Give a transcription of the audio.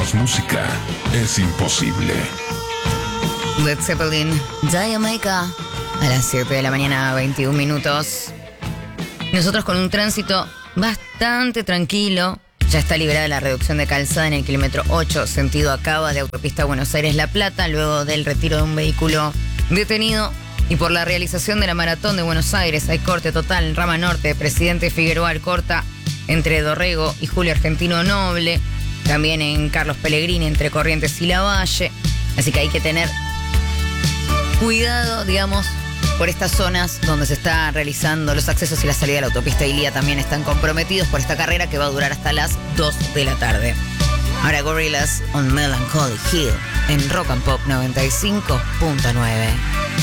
menos música es imposible. Led Zeppelin, Jamaica, a las 7 de la mañana, 21 minutos. Nosotros con un tránsito bastante tranquilo. Ya está liberada la reducción de calzada en el kilómetro 8, sentido Acaba, de autopista Buenos Aires-La Plata, luego del retiro de un vehículo detenido. Y por la realización de la Maratón de Buenos Aires, hay corte total en rama norte, Presidente Figueroa Alcorta, entre Dorrego y Julio Argentino Noble. También en Carlos Pellegrini, entre Corrientes y Lavalle. Así que hay que tener cuidado, digamos, por estas zonas donde se está realizando los accesos y la salida de la autopista Ilía. También están comprometidos por esta carrera que va a durar hasta las 2 de la tarde. Ahora Gorillaz on Melancholy Hill en Rock and Pop 95.9.